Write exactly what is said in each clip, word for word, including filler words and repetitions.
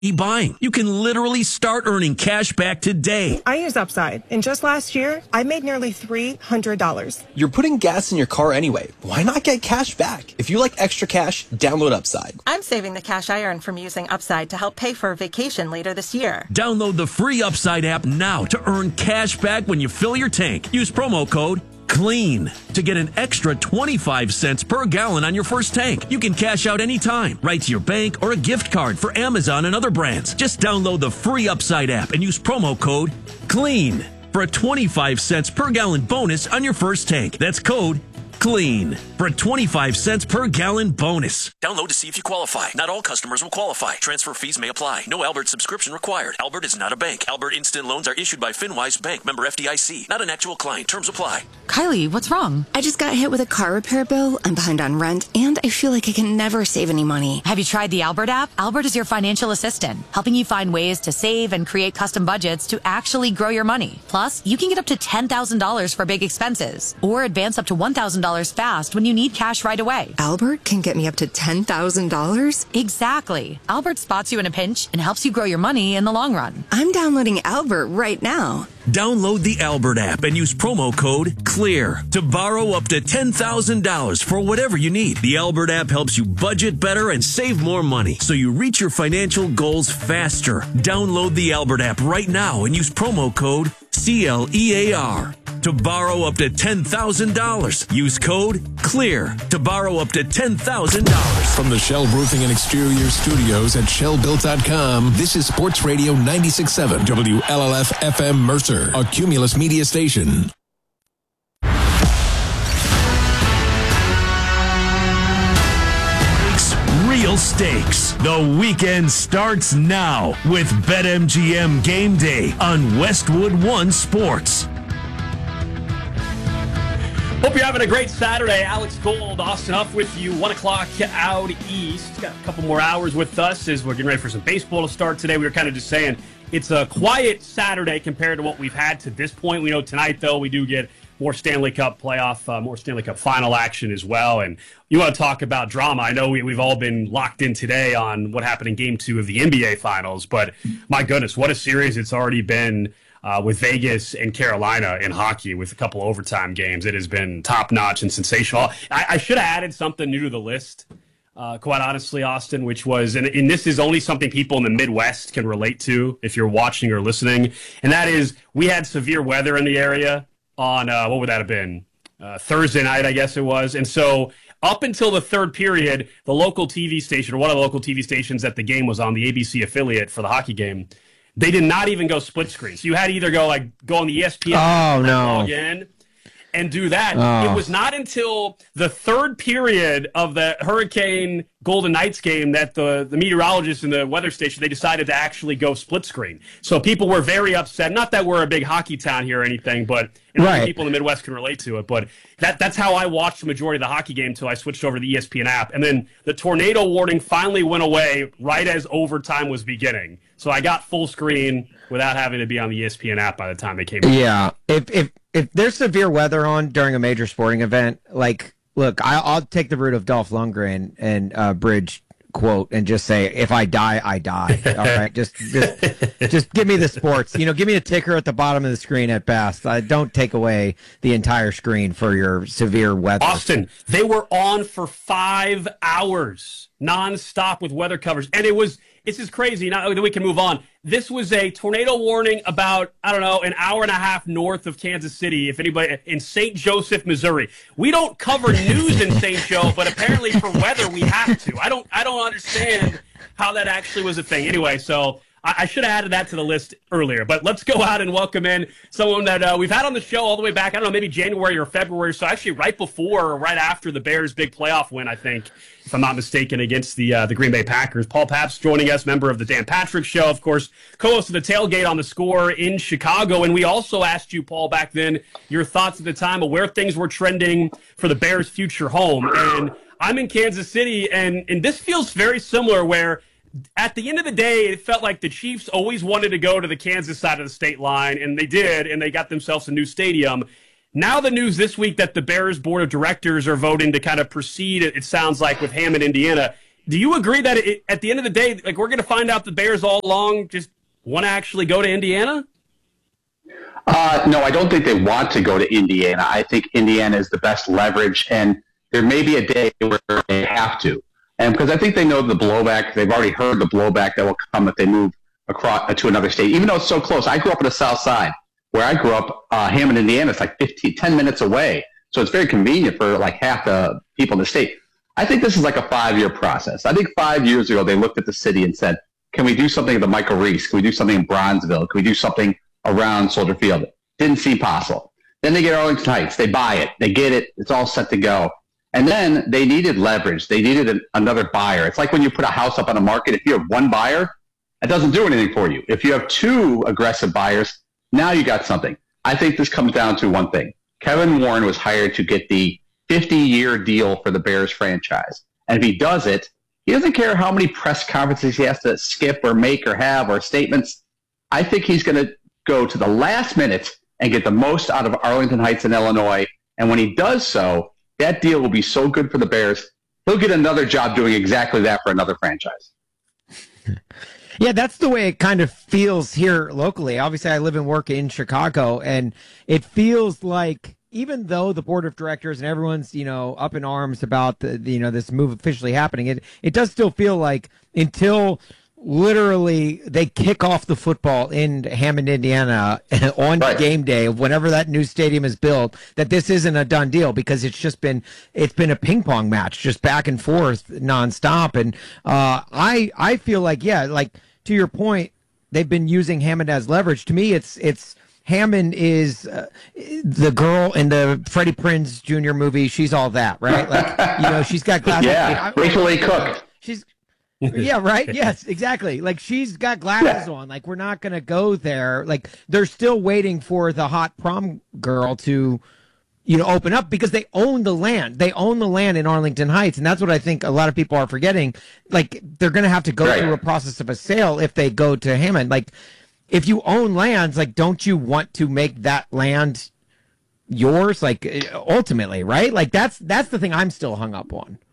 buying. You can literally start earning cash back today. I use Upside, and just last year, I made nearly three hundred dollars. You're putting gas in your car anyway. Why not get cash back? If you like extra cash, download Upside. I'm saving the cash I earn from using Upside to help pay for a vacation later this year. Download the free Upside app now to earn cash back when you fill your tank. Use promo code CLEAN to get an extra twenty-five cents per gallon on your first tank. You can cash out anytime, right to your bank or a gift card for Amazon and other brands. Just download the free Upside app and use promo code CLEAN for a twenty-five cents per gallon bonus on your first tank. That's code CLEAN for a twenty-five cents per gallon bonus. Download to see if you qualify. Not all customers will qualify. Transfer fees may apply. No Albert subscription required. Albert is not a bank. Albert Instant Loans are issued by FinWise Bank, member F D I C. Not an actual client. Terms apply. Kylie, what's wrong? I just got hit with a car repair bill. I'm behind on rent, and I feel like I can never save any money. Have you tried the Albert app? Albert is your financial assistant, helping you find ways to save and create custom budgets to actually grow your money. Plus, you can get up to ten thousand dollars for big expenses, or advance up to one thousand dollars fast when you need cash right away. Albert can get me up to ten thousand dollars? Exactly. Albert spots you in a pinch and helps you grow your money in the long run. I'm downloading Albert right now. Download the Albert app and use promo code CLEAR to borrow up to ten thousand dollars for whatever you need. The Albert app helps you budget better and save more money so you reach your financial goals faster. Download the Albert app right now and use promo code C L E A R to borrow up to ten thousand dollars. Use code CLEAR to borrow up to ten thousand dollars. From the Shell Roofing and Exterior Studios at shell built dot com, this is Sports Radio ninety-six point seven W L L F F M Mercer, a Cumulus media station. Real stakes. The weekend starts now with BetMGM Game Day on Westwood One Sports. Hope you're having a great Saturday. Alex Gold, Austin Huff with you. One o'clock out east. Got a couple more hours with us as we're getting ready for some baseball to start today. We were kind of just saying it's a quiet Saturday compared to what we've had to this point. We know tonight, though, we do get more Stanley Cup playoff, uh, more Stanley Cup final action as well. And you want to talk about drama. I know we, we've all been locked in today on what happened in game two of the N B A finals, but my goodness, what a series it's already been uh, with Vegas and Carolina in hockey with a couple overtime games. It has been top-notch and sensational. I, I should have added something new to the list, uh, quite honestly, Austin, which was, and, and this is only something people in the Midwest can relate to if you're watching or listening, and that is we had severe weather in the area on, uh, what would that have been, uh, Thursday night, I guess it was. And so up until the third period, the local T V station, or one of the local T V stations that the game was on, the A B C affiliate for the hockey game, they did not even go split screen. So you had to either go like go on the E S P N oh, no. log in and do that. Oh. It was not until the third period of the Hurricane Golden Knights game that the, the meteorologists in the weather station, they decided to actually go split screen. So people were very upset. Not that we're a big hockey town here or anything, but and right. people in the Midwest can relate to it. But that that's how I watched the majority of the hockey game until I switched over to the E S P N app. And then the tornado warning finally went away right as overtime was beginning. So I got full screen without having to be on the E S P N app by the time they came. Yeah, if if if there's severe weather on during a major sporting event, like, look, I, I'll take the route of Dolph Lundgren and uh, Bridge quote and just say, if I die, I die. All right, just just just give me the sports. You know, give me a ticker at the bottom of the screen at best. I don't take away the entire screen for your severe weather. Austin, they were on for five hours nonstop with weather covers, and it was. This is crazy. Now that we can move on. This was a tornado warning about, I don't know, an hour and a half north of Kansas City, if anybody, in Saint Joseph, Missouri. We don't cover news in Saint Joe, but apparently for weather we have to. I don't I don't understand how that actually was a thing. Anyway, so I, I should have added that to the list earlier. But let's go out and welcome in someone that uh, we've had on the show all the way back, I don't know, maybe January or February. So actually right before or right after the Bears' big playoff win, I think, if I'm not mistaken, against the uh, the Green Bay Packers. Paul Pabst joining us, member of the Dan Patrick Show, of course, co-host of the Tailgate on the Score in Chicago. And we also asked you, Paul, back then, your thoughts at the time of where things were trending for the Bears' future home. And I'm in Kansas City, and, and this feels very similar where at the end of the day, it felt like the Chiefs always wanted to go to the Kansas side of the state line, and they did, and they got themselves a new stadium. Now the news this week that the Bears board of directors are voting to kind of proceed, it sounds like, with Hammond, Indiana. Do you agree that it, at the end of the day, like we're going to find out the Bears all along just want to actually go to Indiana? Uh, no, I don't think they want to go to Indiana. I think Indiana is the best leverage, and there may be a day where they have to. And because I think they know the blowback, they've already heard the blowback that will come if they move across to another state, even though it's so close. I grew up on the south side. Where I grew up, uh, Hammond, Indiana, it's like fifteen, ten minutes away. So it's very convenient for like half the people in the state. I think this is like a five-year process. I think five years ago they looked at the city and said, can we do something at the Michael Reese? Can we do something in Bronzeville? Can we do something around Soldier Field? Didn't seem possible. Then they get Arlington Heights. They buy it. They get it. It's all set to go. And then they needed leverage. They needed an, another buyer. It's like when you put a house up on the market. If you have one buyer, it doesn't do anything for you. If you have two aggressive buyers, now you got something. I think this comes down to one thing. Kevin Warren was hired to get the fifty-year deal for the Bears franchise. And if he does it, he doesn't care how many press conferences he has to skip or make or have or statements. I think he's going to go to the last minute and get the most out of Arlington Heights in Illinois. And when he does so, that deal will be so good for the Bears, he'll get another job doing exactly that for another franchise. Yeah, that's the way it kind of feels here locally. Obviously, I live and work in Chicago, and it feels like even though the board of directors and everyone's, you know, up in arms about the, the you know, this move officially happening, it it does still feel like until literally they kick off the football in Hammond, Indiana on right. game day of whenever that new stadium is built, that this isn't a done deal, because it's just been it's been a ping pong match, just back and forth nonstop. And uh, I I feel like, yeah, like to your point, they've been using Hammond as leverage. To me, it's it's Hammond is uh, the girl in the Freddie Prinze Junior movie. She's all that, right? Like, you know, she's got glasses. Yeah, Rachel A. Cook. She's yeah, right. Yes, exactly. Like, she's got glasses yeah. on. Like, we're not going to go there. Like, they're still waiting for the hot prom girl to, you know, open up, because they own the land. They own the land in Arlington Heights. And that's what I think a lot of people are forgetting. Like, they're going to have to go right. through a process of a sale if they go to Hammond. Like, if you own lands, like, don't you want to make that land yours? Like, ultimately, right? Like, that's, that's the thing I'm still hung up on.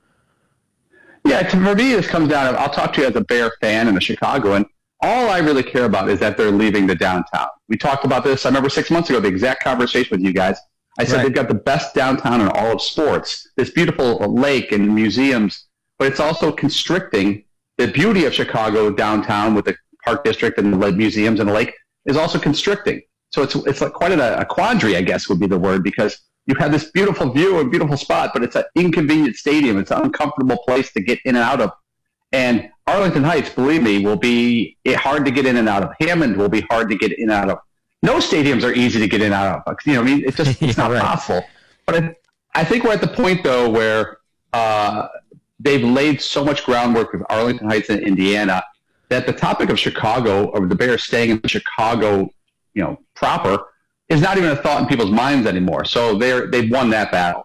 Yeah, to, for me, this comes down to, I'll talk to you as a Bear fan and a Chicagoan. All I really care about is that they're leaving the downtown. We talked about this, I remember six months ago, the exact conversation with you guys. I said right. they've got the best downtown in all of sports, this beautiful lake and museums, but it's also constricting. The beauty of Chicago downtown with the Park District and the museums and the lake is also constricting. So it's it's like quite a, a quandary, I guess would be the word, because you have this beautiful view and beautiful spot, but it's an inconvenient stadium. It's an uncomfortable place to get in and out of. And Arlington Heights, believe me, will be hard to get in and out of. Hammond will be hard to get in and out of. No stadiums are easy to get in and out of. You know, I mean, it's just it's not right. possible. But I, I think we're at the point, though, where uh, they've laid so much groundwork with Arlington Heights and Indiana that the topic of Chicago, or the Bears staying in Chicago, you know, proper, is not even a thought in people's minds anymore. So they're they've won that battle.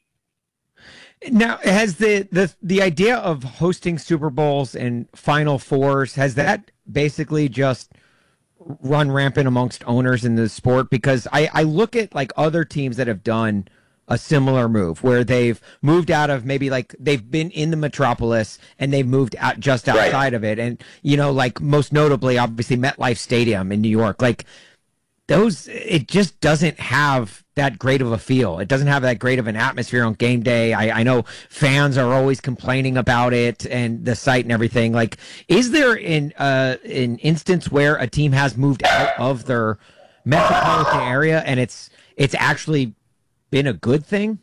Now, has the, the the idea of hosting Super Bowls and Final Fours, has that basically just run rampant amongst owners in the sport? Because I, I look at like other teams that have done a similar move where they've moved out of, maybe like they've been in the metropolis and they've moved out just outside right. of it. And, you know, like most notably, obviously MetLife Stadium in New York, like those, it just doesn't have that great of a feel. It doesn't have that great of an atmosphere on game day. I, I know fans are always complaining about it and the site and everything. Like, is there an, uh, an instance where a team has moved out of their metropolitan area and it's, it's actually been a good thing?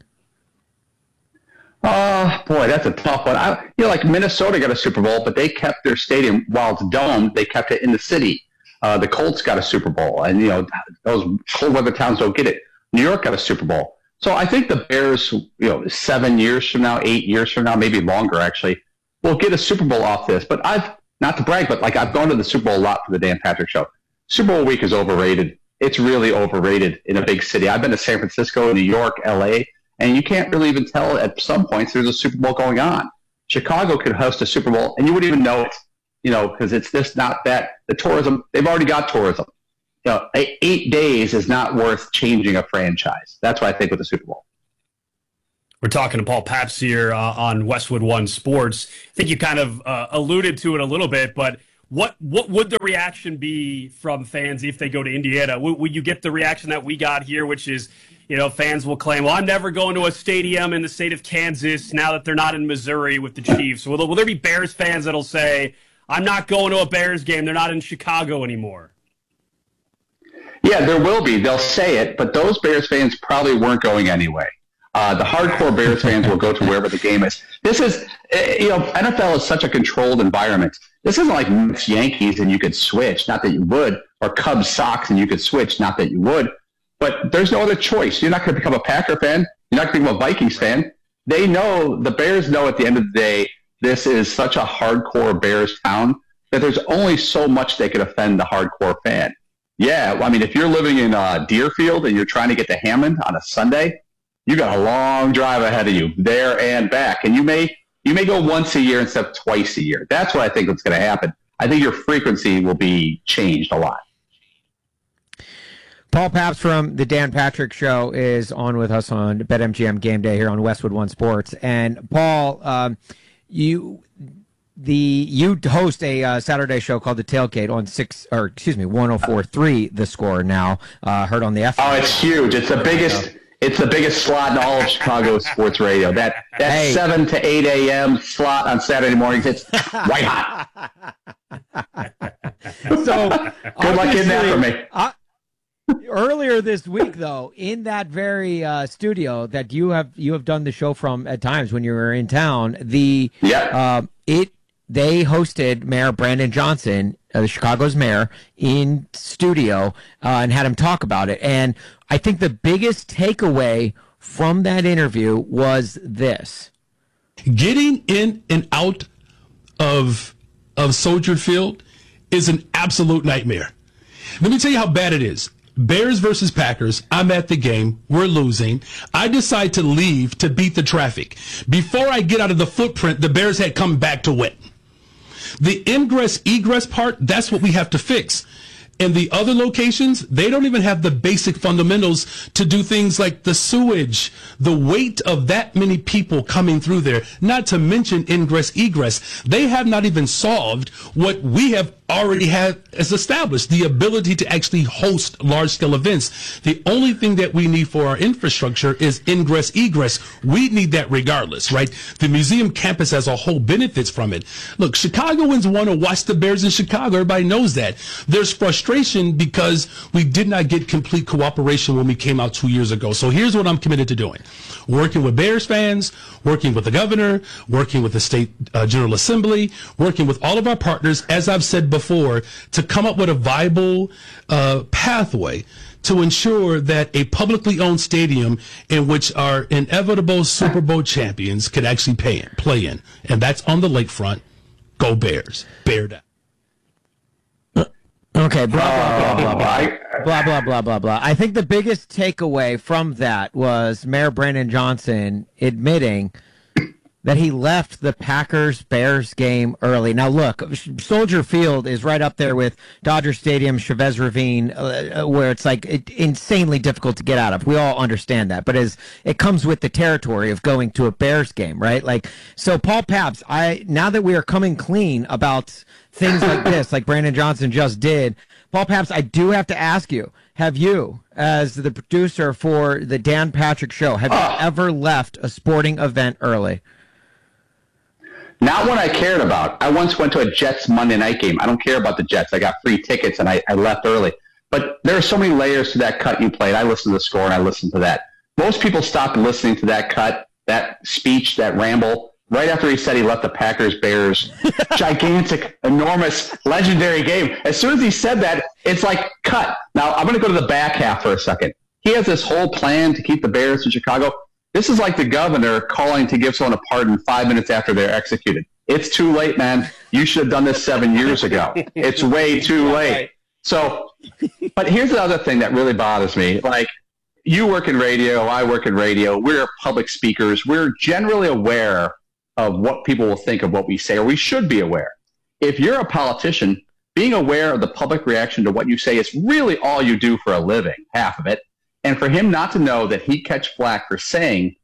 Oh, boy, that's a tough one. I, you know, like Minnesota got a Super Bowl, but they kept their stadium, while it's domed, they kept it in the city. Uh, the Colts got a Super Bowl, and, you know, those cold weather towns don't get it. New York got a Super Bowl. So I think the Bears, you know, seven years from now, eight years from now, maybe longer, actually, will get a Super Bowl off this. But I've, not to brag, but like I've gone to the Super Bowl a lot for the Dan Patrick Show. Super Bowl week is overrated. It's really overrated in a big city. I've been to San Francisco, New York, L A, and you can't really even tell at some points there's a Super Bowl going on. Chicago could host a Super Bowl, and you wouldn't even know it, you know, because it's just not that. The tourism, they've already got tourism. You know, eight days is not worth changing a franchise. That's what I think with the Super Bowl. We're talking to Paul Pabst here uh, on Westwood One Sports. I think you kind of uh, alluded to it a little bit, but what what would the reaction be from fans if they go to Indiana? Would, would you get the reaction that we got here, which is, you know, fans will claim, well, I'm never going to a stadium in the state of Kansas now that they're not in Missouri with the Chiefs. Will, will there be Bears fans that'll say, I'm not going to a Bears game, they're not in Chicago anymore? Yeah, there will be. They'll say it, but those Bears fans probably weren't going anyway. Uh, the hardcore Bears fans will go to wherever the game is. This is, you know, N F L is such a controlled environment. This isn't like Mets Yankees and you could switch, not that you would, or Cubs Sox and you could switch, not that you would. But there's no other choice. You're not going to become a Packer fan. You're not going to become a Vikings fan. They know, the Bears know at the end of the day, this is such a hardcore Bears town that there's only so much they could offend the hardcore fan. Yeah, I mean, if you're living in uh, Deerfield and you're trying to get to Hammond on a Sunday, you got a long drive ahead of you there and back. And you may you may go once a year instead of twice a year. That's what I think is going to happen. I think your frequency will be changed a lot. Paul Pabst from the Dan Patrick Show is on with us on BetMGM Game Day here on Westwood One Sports. And Paul, um, you the you host a uh, Saturday show called The Tailgate on six or excuse me one oh four point three The Score now. Uh, heard on the F. Oh, it's huge. It's the biggest. It's the biggest slot in all of Chicago sports radio. That that hey. seven to eight a.m. slot on Saturday mornings, it's white hot. So good luck getting that for me. Uh, earlier this week, though, in that very uh, studio that you have you have done the show from at times when you were in town, the yeah. uh, it they hosted Mayor Brandon Johnson, uh, the Chicago's mayor, in studio uh, and had him talk about it. And I think the biggest takeaway from that interview was this. Getting in and out of of Soldier Field is an absolute nightmare. Let me tell you how bad it is. Bears versus Packers. I'm at the game. We're losing. I decide to leave to beat the traffic. Before I get out of the footprint, the Bears had come back to win. The ingress egress part, that's what we have to fix. In the other locations, they don't even have the basic fundamentals to do things like the sewage, the weight of that many people coming through there, not to mention ingress egress. They have not even solved what we have already had as established, the ability to actually host large-scale events. The only thing that we need for our infrastructure is ingress egress. We need that regardless, right? The museum campus as a whole benefits from it. Look, Chicagoans want to watch the Bears in Chicago. Everybody knows that. There's frustration because we did not get complete cooperation when we came out two years ago. So here's what I'm committed to doing. Working with Bears fans, working with the governor, working with the state uh, General Assembly, working with all of our partners, as I've said before, before to come up with a viable uh, pathway to ensure that a publicly owned stadium in which our inevitable Super Bowl champions could actually pay in, play in. And that's on the lakefront. Go Bears. Bear down. Okay, blah, blah, blah, blah, blah. Blah, blah, blah, blah, blah. I think the biggest takeaway from that was Mayor Brandon Johnson admitting that he left the Packers-Bears game early. Now, look, Soldier Field is right up there with Dodger Stadium, Chavez Ravine, uh, where it's like it, insanely difficult to get out of. We all understand that, but as it comes with the territory of going to a Bears game, right? Like, so Paul Pabst, I now that we are coming clean about things like this, like Brandon Johnson just did, Paul Pabst, I do have to ask you: have you, as the producer for the Dan Patrick Show, have you ever left a sporting event early? Not one I cared about. I once went to a Jets Monday night game. I don't care about the Jets. I got free tickets, and I, I left early. But there are so many layers to that cut you played. I listened to the score, and I listened to that. Most people stopped listening to that cut, that speech, that ramble, right after he said he left the Packers-Bears gigantic, enormous, legendary game. As soon as he said that, it's like, cut. Now, I'm going to go to the back half for a second. He has this whole plan to keep the Bears in Chicago. This is like the governor calling to give someone a pardon five minutes after they're executed. It's too late, man. You should have done this seven years ago. It's way too late. So, but here's the other thing that really bothers me. Like, you work in radio, I work in radio. We're public speakers. We're generally aware of what people will think of what we say, or we should be aware. If you're a politician, being aware of the public reaction to what you say is really all you do for a living, half of it. And for him not to know that he'd catch flack for saying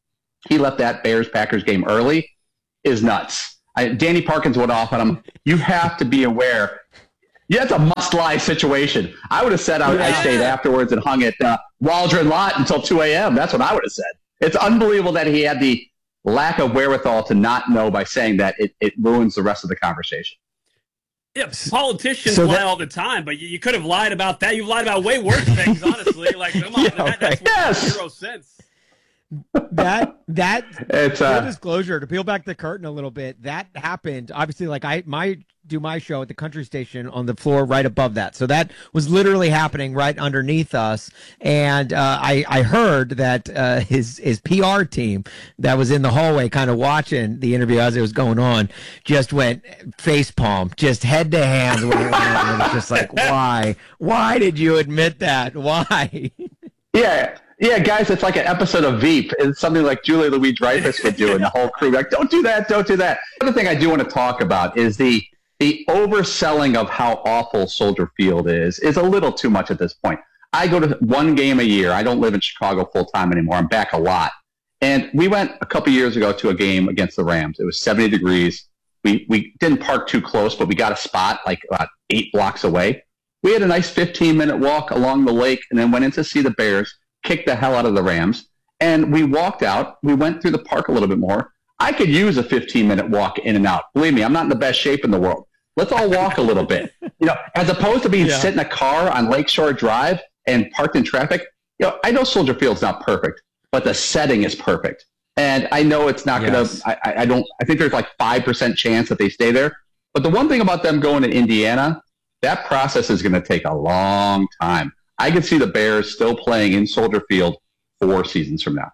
he left that Bears-Packers game early is nuts. I, Danny Parkins went off on him. You have to be aware. Yeah, it's a must-lie situation. I would have said I, I stayed afterwards and hung at uh, Waldron Lot until two a.m. That's what I would have said. It's unbelievable that he had the lack of wherewithal to not know by saying that it, it ruins the rest of the conversation. Yeah, politicians So lie that- all the time, but you, you could have lied about that. You've lied about way worse things, honestly. Like, come on, Yeah, that, that's right. what Yes. makes zero sense. that that It's, full uh, disclosure, to peel back the curtain a little bit, that happened obviously. Like I my do my show at the country station on the floor right above that, so that was literally happening right underneath us. And uh, I I heard that uh, his his P R team that was in the hallway kind of watching the interview as it was going on just went face palm, just head to hands when it went on. And it's just like, why why did you admit that? Why? Yeah. Yeah, guys, it's like an episode of Veep. It's something like Julia Louis-Dreyfus would do, and the whole crew like, don't do that, don't do that. The other thing I do want to talk about is the the overselling of how awful Soldier Field is is a little too much at this point. I go to one game a year. I don't live in Chicago full time anymore. I'm back a lot. And we went a couple years ago to a game against the Rams. It was seventy degrees. We we didn't park too close, but we got a spot like about eight blocks away. We had a nice fifteen-minute walk along the lake and then went in to see the Bears kick the hell out of the Rams. And we walked out. We went through the park a little bit more. I could use a fifteen-minute walk in and out. Believe me, I'm not in the best shape in the world. Let's all walk a little bit. You know, as opposed to being Yeah. sit in a car on Lakeshore Drive and parked in traffic. You know, I know Soldier Field's not perfect, but the setting is perfect. And I know it's not Yes. going to, I, I don't, I think there's like five percent chance that they stay there. But the one thing about them going to Indiana, that process is going to take a long time. I could see the Bears still playing in Soldier Field four seasons from now.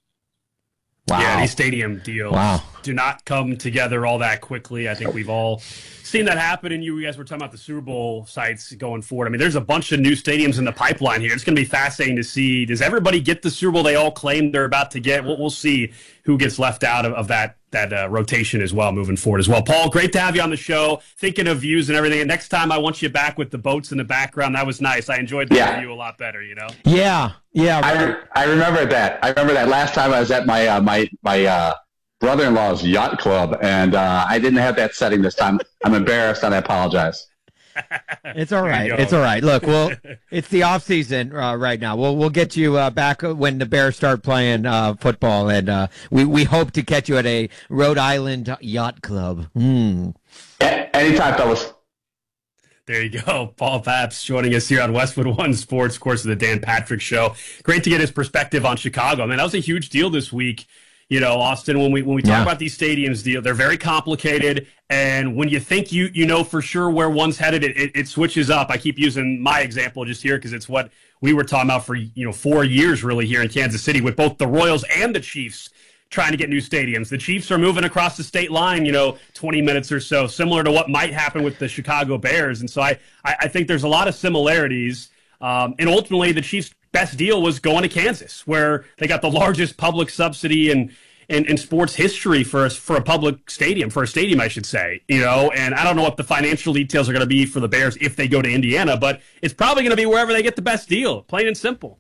Wow. Yeah, these stadium deals Wow. do not come together all that quickly. I think we've all seen that happen. And you guys were talking about the Super Bowl sites going forward. I mean, there's a bunch of new stadiums in the pipeline here. It's going to be fascinating to see. Does everybody get the Super Bowl they all claim they're about to get? We'll, we'll see who gets left out of, of that that uh, rotation as well, moving forward as well. Paul, great to have you on the show. Thinking of views and everything. And next time I want you back with the boats in the background. That was nice. I enjoyed the Yeah. interview a lot better, you know? Yeah, yeah. I, Right. re- I remember that. I remember that last time I was at my uh, my my uh, brother-in-law's yacht club, and uh, I didn't have that setting this time. I'm embarrassed, and I apologize. It's all There right. you go. It's all right. Look, well, it's the off season uh, right now. We'll we'll get you uh, back when the Bears start playing uh, football, and uh, we we hope to catch you at a Rhode Island yacht club. Hmm. A- anytime, fellas. There you go. Paul Pabst joining us here on Westwood One Sports, of course, of the Dan Patrick Show. Great to get his perspective on Chicago. I mean, that was a huge deal this week. You know, Austin, when we when we talk Yeah. about these stadiums, deal, they're very complicated. And when you think you you know for sure where one's headed, it, it, it switches up. I keep using my example just here because it's what we were talking about for, you know, four years really here in Kansas City with both the Royals and the Chiefs trying to get new stadiums. The Chiefs are moving across the state line, you know, twenty minutes or so, similar to what might happen with the Chicago Bears. And so I, I, I think there's a lot of similarities. Um, and ultimately, the Chiefs' best deal was going to Kansas, where they got the largest public subsidy in, in, in sports history for a, for a public stadium, for a stadium, I should say. You know, and I don't know what the financial details are going to be for the Bears if they go to Indiana, but it's probably going to be wherever they get the best deal, plain and simple.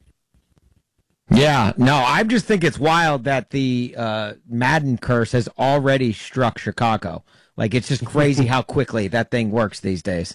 Yeah, no, I just think it's wild that the uh, Madden curse has already struck Chicago. Like, it's just crazy how quickly that thing works these days.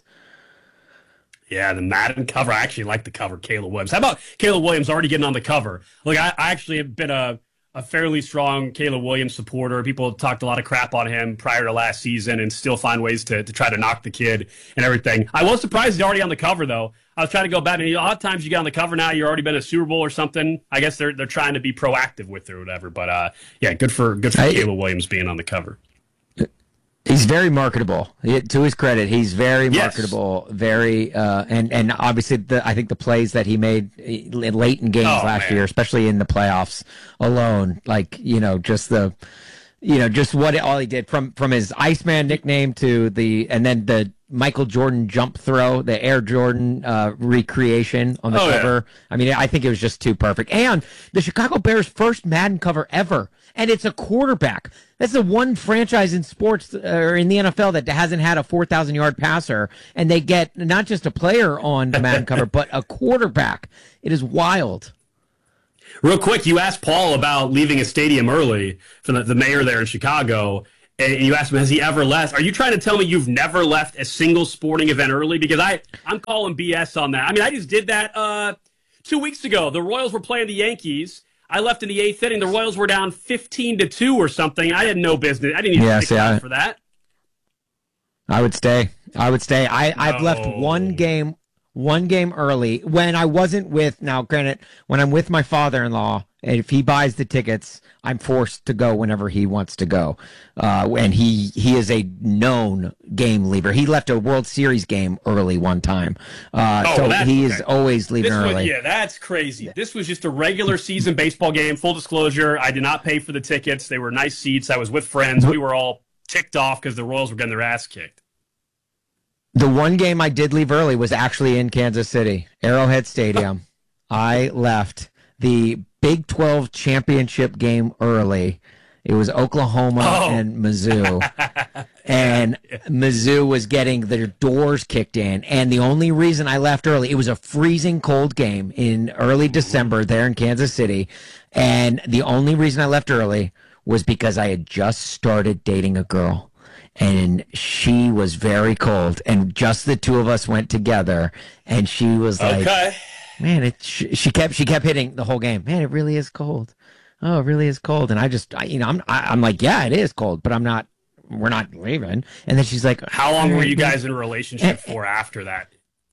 Yeah, the Madden cover. I actually like the cover, Caleb Williams. How about Caleb Williams already getting on the cover? Look, I, I actually have been a, a fairly strong Caleb Williams supporter. People talked a lot of crap on him prior to last season and still find ways to, to try to knock the kid and everything. I was surprised he's already on the cover, though. I was trying to go back. And a lot of times you get on the cover now, you've already been a Super Bowl or something. I guess they're they're trying to be proactive with it or whatever. But, uh, yeah, good for good for I, Caleb Williams being on the cover. He's very marketable. He, to his credit, he's very Yes. marketable. Very, uh, and and obviously, the, I think the plays that he made late in games Oh, last man. year, especially in the playoffs alone, like you know, just the, you know, just what all he did from from his Iceman nickname to the, and then the Michael Jordan jump throw, the Air Jordan uh, recreation on the Oh, yeah. cover. I mean, I think it was just too perfect. And the Chicago Bears' first Madden cover ever, and it's a quarterback. That's the one franchise in sports uh, or in the N F L that hasn't had a four thousand yard passer, and they get not just a player on the Madden cover, but a quarterback. It is wild. Real quick, you asked Paul about leaving a stadium early for the, the mayor there in Chicago, and you asked him, has he ever left? Are you trying to tell me you've never left a single sporting event early? Because I, I'm calling B S on that. I mean, I just did that uh, two weeks ago. The Royals were playing the Yankees. I left in the eighth inning. The Royals were down fifteen to two or something. I had no business. I didn't even yeah, pick see, I, for that. I would stay. I would stay. I, no. I've left one game one game early when I wasn't with, now granted, when I'm with my father-in-law, and if he buys the tickets, I'm forced to go whenever he wants to go. Uh, and he, he is a known game leaver. He left a World Series game early one time. Uh, oh, so he okay. is always leaving this early. Was, yeah, that's crazy. This was just a regular season baseball game. Full disclosure, I did not pay for the tickets. They were nice seats. I was with friends. We were all ticked off because the Royals were getting their ass kicked. The one game I did leave early was actually in Kansas City, Arrowhead Stadium. I left the Big twelve championship game early. It was Oklahoma oh. and Mizzou. And Mizzou was getting their doors kicked in. And the only reason I left early, it was a freezing cold game in early December there in Kansas City. And the only reason I left early was because I had just started dating a girl. And she was very cold, and just the two of us went together, and she was like, okay. man, it, she, she kept, she kept hitting the whole game. Man, it really is cold. Oh, it really is cold. And I just, I, you know, I'm, I, I'm like, yeah, it is cold, but I'm not, we're not leaving. And then she's like, how long were you guys in a relationship for after that?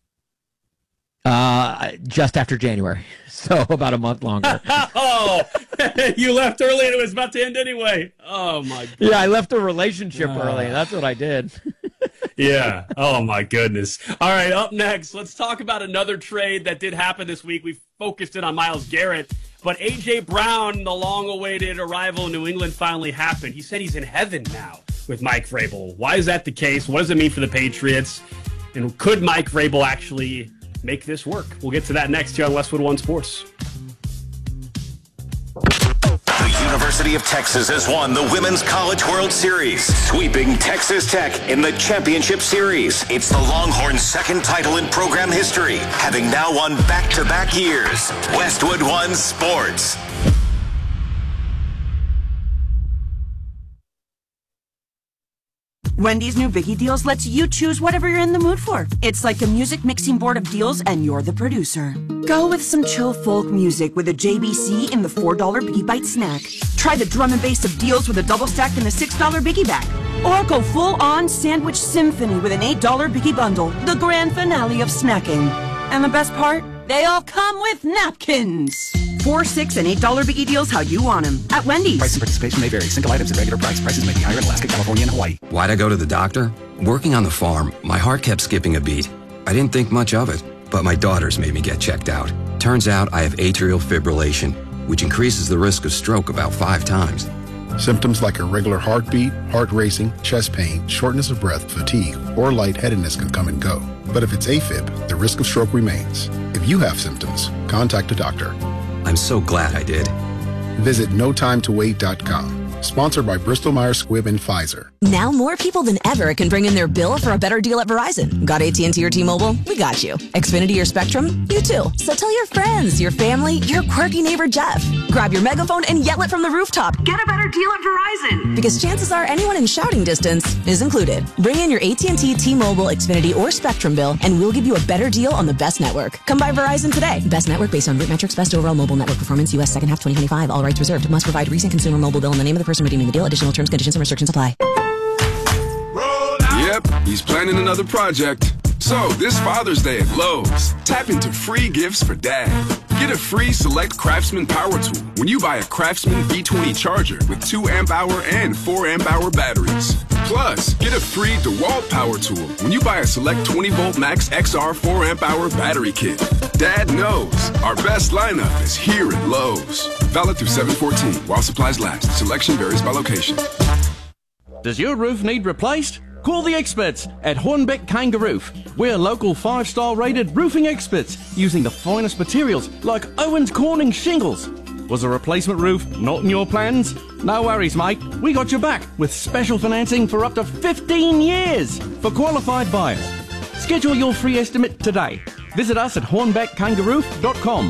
Uh, just after January. So about a month longer. Oh, you left early and it was about to end anyway. Oh my God. Yeah, I left a relationship uh, early. That's what I did. Yeah. Oh my goodness. All right. Up next, let's talk about another trade that did happen this week. We focused it on Myles Garrett, but A J Brown, the long-awaited arrival in New England, finally happened. He said he's in heaven now with Mike Vrabel. Why is that the case? What does it mean for the Patriots? And could Mike Vrabel actually make this work? We'll get to that next here on Westwood One Sports. The University of Texas has won the Women's College World Series, sweeping Texas Tech in the championship series. It's the Longhorns' second title in program history, having now won back-to-back years. Westwood One Sports. Wendy's new Biggie Deals lets you choose whatever you're in the mood for. It's like a music mixing board of deals, and you're the producer. Go with some chill folk music with a J B C in the four dollar Biggie Bite snack. Try the drum and bass of deals with a double stack in the six dollar Biggie Bag. Or go full-on sandwich symphony with an eight dollar Biggie Bundle, the grand finale of snacking. And the best part? They all come with napkins. Four, six, and eight dollar Biggie Deals how you want them at Wendy's. Price and participation may vary. Single items at regular price. Prices may be higher in Alaska, California, and Hawaii. Why'd I go to the doctor? Working on the farm, my heart kept skipping a beat. I didn't think much of it, but my daughters made me get checked out. Turns out I have atrial fibrillation, which increases the risk of stroke about five times. Symptoms like irregular heartbeat, heart racing, chest pain, shortness of breath, fatigue, or lightheadedness can come and go. But if it's AFib, the risk of stroke remains. If you have symptoms, contact a doctor. I'm so glad I did. Visit no time to wait dot com. Sponsored by Bristol-Myers Squibb and Pfizer. Now more people than ever can bring in their bill for a better deal at Verizon. Got A T and T or T-Mobile? We got you. Xfinity or Spectrum? You too. So tell your friends, your family, your quirky neighbor Jeff. Grab your megaphone and yell it from the rooftop. Get a better deal at Verizon. Because chances are anyone in shouting distance is included. Bring in your A T and T, T-Mobile, Xfinity, or Spectrum bill, and we'll give you a better deal on the best network. Come by Verizon today. Best network based on root metrics, best overall mobile network performance, U S second half twenty twenty-five. All rights reserved. Must provide recent consumer mobile bill and the name of the person redeeming the deal. Additional terms, conditions, and restrictions apply. Yep, he's planning another project. So, this Father's Day at Lowe's, tap into free gifts for Dad. Get a free Select Craftsman power tool when you buy a Craftsman B twenty charger with two amp hour and four amp hour batteries. Plus, get a free DeWalt power tool when you buy a Select twenty volt Max X R four amp hour battery kit. Dad knows our best lineup is here at Lowe's. Valid through seven fourteen while supplies last. Selection varies by location. Does your roof need replaced? Call the experts at Hornbeck Kangaroo. We're local five-star rated roofing experts using the finest materials like Owens Corning shingles. Was a replacement roof not in your plans? No worries, mate. We got your back with special financing for up to fifteen years for qualified buyers. Schedule your free estimate today. Visit us at hornbeck kangaroo dot com.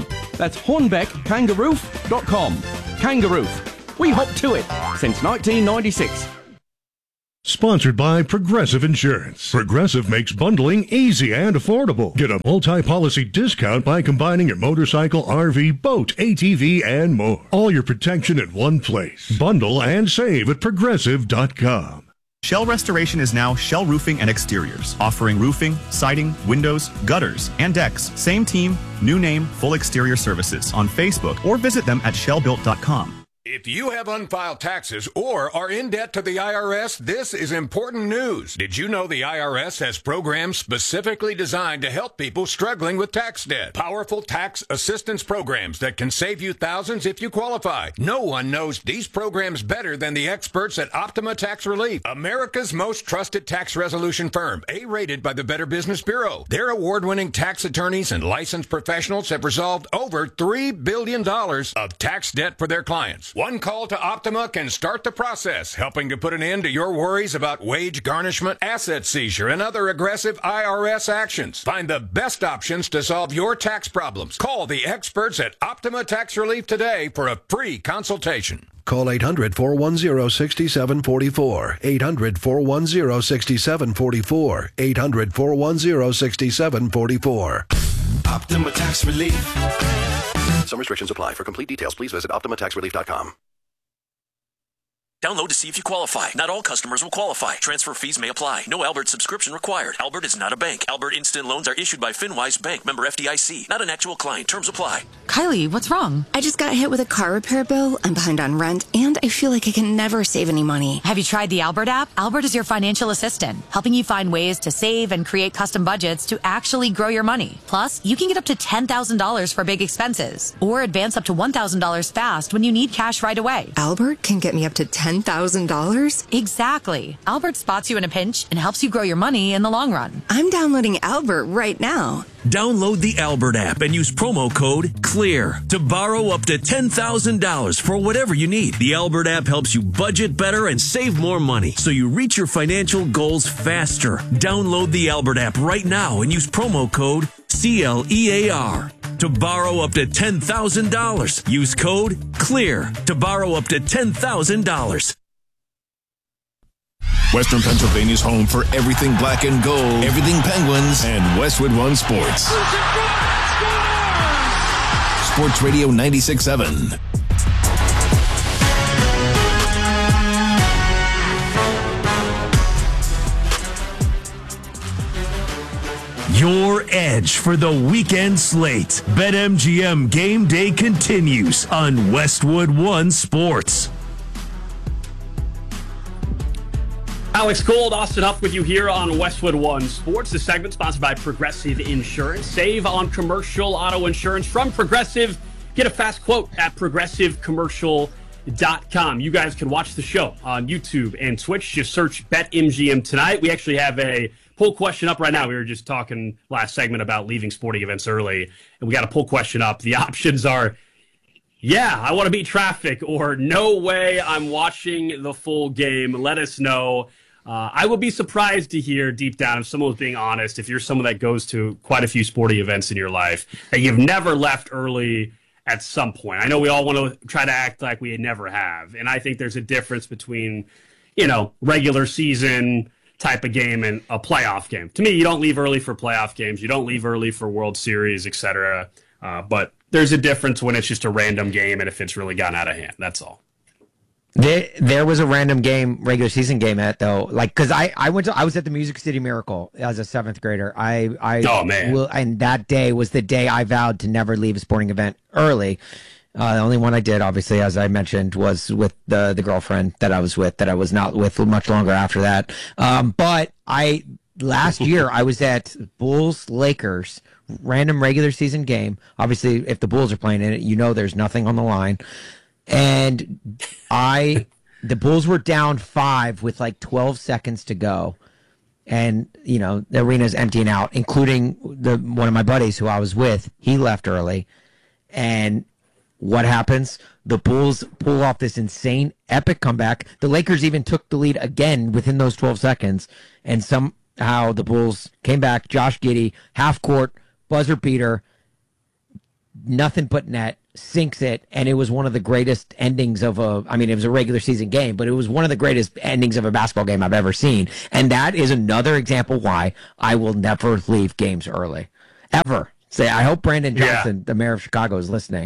That's hornbeck kangaroof dot com. Kangaroof. We hop to it since nineteen ninety-six. Sponsored by Progressive Insurance. Progressive makes bundling easy and affordable. Get a multi-policy discount by combining your motorcycle, R V, boat, A T V, and more. All your protection in one place. Bundle and save at progressive dot com. Shell Restoration is now Shell Roofing and Exteriors, offering roofing, siding, windows, gutters, and decks. Same team, new name, full exterior services on Facebook or visit them at shell built dot com. If you have unfiled taxes or are in debt to the I R S, this is important news. Did you know the I R S has programs specifically designed to help people struggling with tax debt? Powerful tax assistance programs that can save you thousands if you qualify. No one knows these programs better than the experts at Optima Tax Relief, America's most trusted tax resolution firm, A-rated by the Better Business Bureau. Their award-winning tax attorneys and licensed professionals have resolved over three billion dollars of tax debt for their clients. One call to Optima can start the process, helping to put an end to your worries about wage garnishment, asset seizure, and other aggressive I R S actions. Find the best options to solve your tax problems. Call the experts at Optima Tax Relief today for a free consultation. Call eight hundred, four one zero, six seven four four. eight hundred, four one zero, six seven four four. eight hundred, four one zero, six seven four four. Optima Tax Relief. Some restrictions apply. For complete details, please visit optima tax relief dot com. Download to see if you qualify. Not all customers will qualify. Transfer fees may apply. No Albert subscription required. Albert is not a bank. Albert Instant Loans are issued by FinWise Bank, member F D I C. Not an actual client. Terms apply. Kylie, what's wrong? I just got hit with a car repair bill. I'm behind on rent, and I feel like I can never save any money. Have you tried the Albert app? Albert is your financial assistant, helping you find ways to save and create custom budgets to actually grow your money. Plus, you can get up to ten thousand dollars for big expenses, or advance up to one thousand dollars fast when you need cash right away. Albert can get me up to ten thousand dollars? Exactly. Albert spots you in a pinch and helps you grow your money in the long run. I'm downloading Albert right now. Download the Albert app and use promo code CLEAR to borrow up to ten thousand dollars for whatever you need. The Albert app helps you budget better and save more money so you reach your financial goals faster. Download the Albert app right now and use promo code C L E A R to borrow up to ten thousand dollars. Use code CLEAR to borrow up to ten thousand dollars. Western Pennsylvania's home for everything black and gold, everything Penguins, and Westwood One Sports. Sports Radio ninety-six point seven. Your edge for the weekend slate. BetMGM Game Day continues on Westwood One Sports. Alex Gold, Austin Huff with you here on Westwood One Sports. This segment sponsored by Progressive Insurance. Save on commercial auto insurance from Progressive. Get a fast quote at progressive commercial dot com. You guys can watch the show on YouTube and Twitch. Just search BetMGM tonight. We actually have a poll question up right now. We were just talking last segment about leaving sporting events early, and we got a poll question up. The options are, yeah, I want to beat traffic, or no way, I'm watching the full game. Let us know. Uh, I would be surprised to hear deep down, if someone was being honest, if you're someone that goes to quite a few sporting events in your life, that you've never left early at some point. I know we all want to try to act like we never have, and I think there's a difference between, you know, regular season type of game and a playoff game. To me, you don't leave early for playoff games. You don't leave early for World Series, et cetera. Uh, but there's a difference when it's just a random game and if it's really gotten out of hand. That's all. There, there was a random game, regular season game at though, like because I, I went to I was at the Music City Miracle as a seventh grader. I I oh man, will, and that day was the day I vowed to never leave a sporting event early. Uh, the only one I did, obviously, as I mentioned, was with the the girlfriend that I was with, that I was not with much longer after that. Um, but I last year I was at Bulls Lakers random regular season game. Obviously, if the Bulls are playing in it, you know there's nothing on the line. And I, the Bulls were down five with like twelve seconds to go. And, you know, the arena's emptying out, including the one of my buddies who I was with. He left early. And what happens? The Bulls pull off this insane, epic comeback. The Lakers even took the lead again within those twelve seconds. And somehow the Bulls came back. Josh Giddey, half court, buzzer beater. nothing but net, sinks it, and it was one of the greatest endings of a, I mean, it was a regular season game, but it was one of the greatest endings of a basketball game I've ever seen. And that is another example why I will never leave games early. Ever. Say, I hope Brandon Johnson, yeah. the mayor of Chicago, is listening.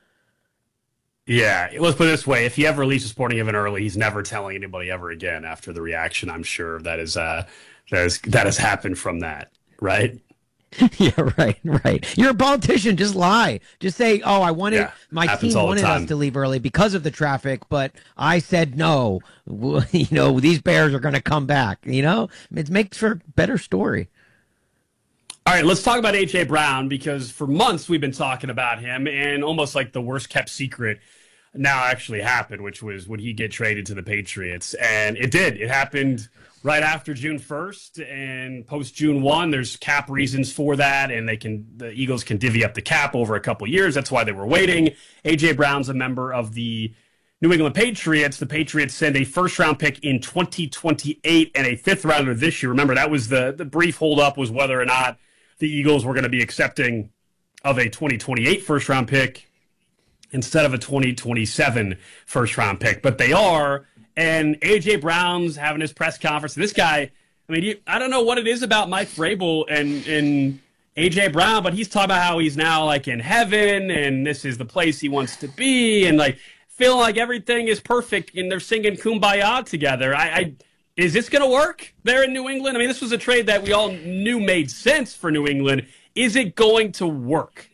Yeah, let's put it this way. If he ever leaves a sporting event early, he's never telling anybody ever again after the reaction, I'm sure, that is, uh, that is, that has happened from that, right? Yeah, right, right. You're a politician. Just lie. Just say, oh, I wanted, yeah, my team wanted us to leave early because of the traffic, but I said no. You know, these Bears are going to come back. You know, it makes for a better story. All right, let's talk about A J. Brown, because for months we've been talking about him, and almost like the worst kept secret now actually happened, which was would he get traded to the Patriots? And it did. It happened right after June first, and post June first, there's cap reasons for that, and they can the Eagles can divvy up the cap over a couple years. That's why they were waiting. A J. Brown's a member of the New England Patriots. The Patriots send a first-round pick in twenty twenty-eight and a fifth-rounder this year. Remember, that was the, the brief holdup was whether or not the Eagles were going to be accepting of a twenty twenty-eight first-round pick instead of a twenty twenty-seven first-round pick. But they are, and A J. Brown's having his press conference. This guy, I mean, he, I don't know what it is about Mike Vrabel and, and A J. Brown, but he's talking about how he's now, like, in heaven, and this is the place he wants to be, and, like, feeling like everything is perfect, and they're singing Kumbaya together. I... I Is this going to work there in New England? I mean, this was a trade that we all knew made sense for New England. Is it going to work?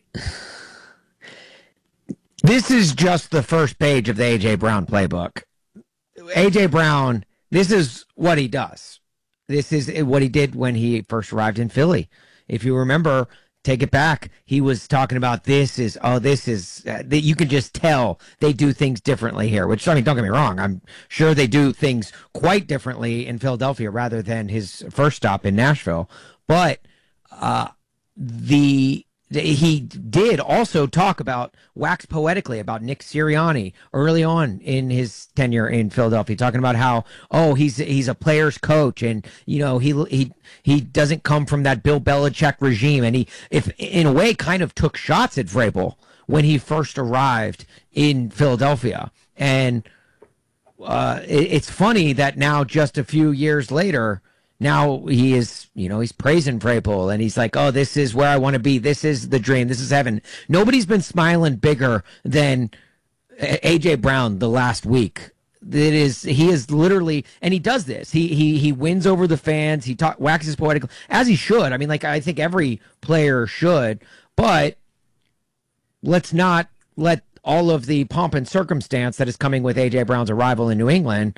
This is just the first page of the A J. Brown playbook. A J. Brown, this is what he does. This is what he did when he first arrived in Philly. If you remember, take it back. He was talking about this is, oh, this is, uh, that you can just tell they do things differently here, which, I mean, don't get me wrong. I'm sure they do things quite differently in Philadelphia rather than his first stop in Nashville. But uh, the, the he did also talk about, wax poetically about Nick Sirianni early on in his tenure in Philadelphia, talking about how, oh, he's he's a player's coach, and you know he he he doesn't come from that Bill Belichick regime, and he, if in a way, kind of took shots at Vrabel when he first arrived in Philadelphia. And uh, it, it's funny that now, just a few years later, now he is, you know, he's praising Vrabel, and he's like, oh, this is where I want to be. This is the dream. This is heaven. Nobody's been smiling bigger than A J. Brown the last week. It is, he is literally, and he does this. He he he wins over the fans. He talk, waxes poetic, as he should. I mean, like, I think every player should, but let's not let all of the pomp and circumstance that is coming with A J. Brown's arrival in New England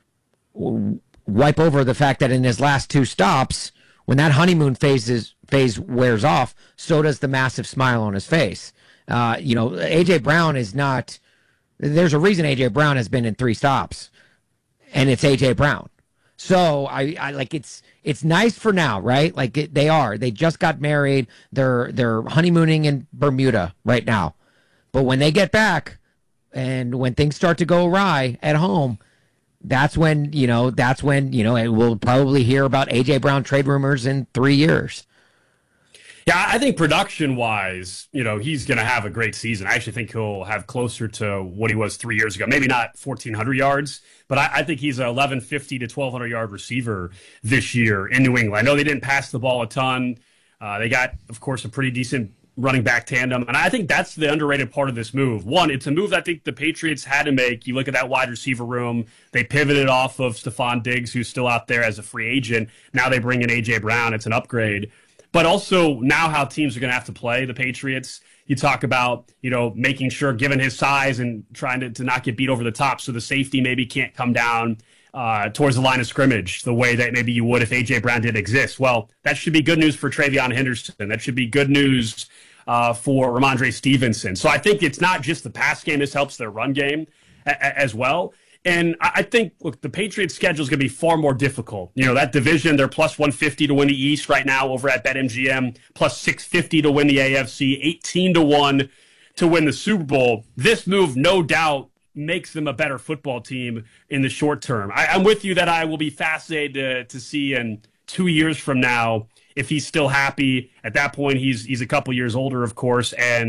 wipe over the fact that in his last two stops, when that honeymoon phase is, phase wears off, so does the massive smile on his face. Uh, you know, A J. Brown is not. There's a reason A J. Brown has been in three stops, and it's A J. Brown. So I, I like it's it's nice for now, right? Like it, they are. They just got married. They're they're honeymooning in Bermuda right now. But when they get back, and when things start to go awry at home, that's when, you know, that's when, you know, we'll probably hear about A J. Brown trade rumors in three years. Yeah, I think production-wise, you know, he's going to have a great season. I actually think he'll have closer to what he was three years ago. Maybe not fourteen hundred yards, but I, I think he's an eleven fifty to twelve hundred yard receiver this year in New England. I know they didn't pass the ball a ton. Uh, they got, of course, a pretty decent running back tandem, and I think that's the underrated part of this move. One, it's a move I think the Patriots had to make. You look at that wide receiver room, they pivoted off of Stephon Diggs, who's still out there as a free agent. Now they bring in A J. Brown. It's an upgrade. But also now how teams are going to have to play the Patriots. You talk about, you know, making sure, given his size and trying to, to not get beat over the top, so the safety maybe can't come down uh, towards the line of scrimmage the way that maybe you would if A J. Brown did exist. Well, that should be good news for TreVeyon Henderson. That should be good news uh, for Ramondre Stevenson. So I think it's not just the pass game. This helps their run game a- a- as well. And I think, look, the Patriots' schedule is going to be far more difficult. You know, that division, they're plus one fifty to win the East right now over at BetMGM, plus six fifty to win the A F C, eighteen to one to win the Super Bowl. This move, no doubt, makes them a better football team in the short term. I, I'm with you that I will be fascinated to, to see in two years from now if he's still happy. At that point, he's he's a couple years older, of course, and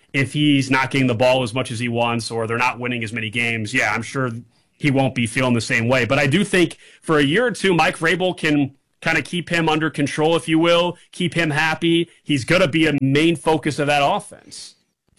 if he's not getting the ball as much as he wants or they're not winning as many games, yeah, I'm sure he won't be feeling the same way. But I do think for a year or two, Mike Vrabel can kind of keep him under control, if you will, keep him happy. He's going to be a main focus of that offense.